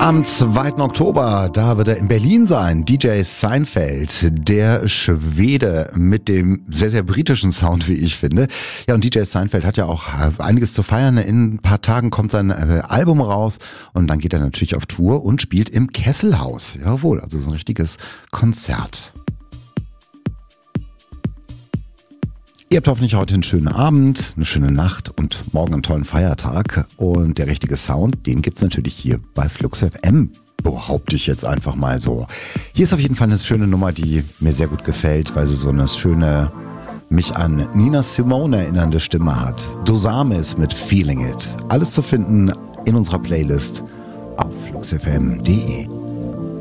Am 2. Oktober, da wird er in Berlin sein, DJ Seinfeld, der Schwede mit dem sehr, sehr britischen Sound, wie ich finde. Ja, und DJ Seinfeld hat ja auch einiges zu feiern. In ein paar Tagen kommt sein Album raus und dann geht er natürlich auf Tour und spielt im Kesselhaus. Jawohl, also so ein richtiges Konzert. Ihr habt hoffentlich heute einen schönen Abend, eine schöne Nacht und morgen einen tollen Feiertag. Und der richtige Sound, den gibt's natürlich hier bei Flux FM. Behaupte ich jetzt einfach mal so. Hier ist auf jeden Fall eine schöne Nummer, die mir sehr gut gefällt, weil sie so eine schöne, mich an Nina Simone erinnernde Stimme hat. Dosamis mit Feeling It. Alles zu finden in unserer Playlist auf fluxfm.de.